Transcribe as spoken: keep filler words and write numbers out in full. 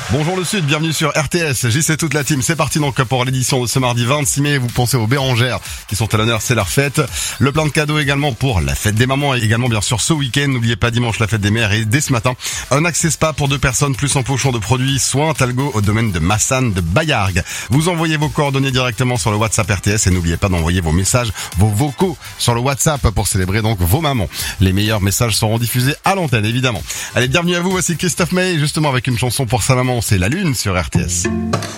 Bonjour le Sud, bienvenue sur R T S, J C toute la team, c'est parti donc pour l'édition de ce mardi vingt-six mai, vous pensez aux Bérangères qui sont à l'honneur, c'est leur fête, le plein de cadeaux également pour la fête des mamans et également bien sûr ce week-end, n'oubliez pas dimanche la fête des mères et dès ce matin, un accès spa pour deux personnes plus un pochon de produits, soins Talgo au domaine de Massanes de Bayargues. Vous envoyez vos coordonnées directement sur le WhatsApp R T S et n'oubliez pas d'envoyer vos messages, vos vocaux sur le WhatsApp pour célébrer donc vos mamans. Les meilleurs messages seront diffusés à l'antenne évidemment. Allez, bienvenue à vous, voici Christophe Maé justement avec une chanson pour sa maman, c'est La Lune sur R T S.